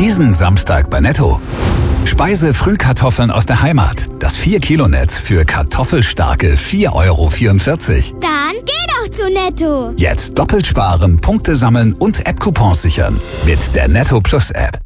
Diesen Samstag bei Netto. Speise-Frühkartoffeln aus der Heimat. Das 4-Kilo-Netz für kartoffelstarke 4,44 €. Dann geh doch zu Netto. Jetzt doppelt sparen, Punkte sammeln und App-Coupons sichern. Mit der Netto Plus App.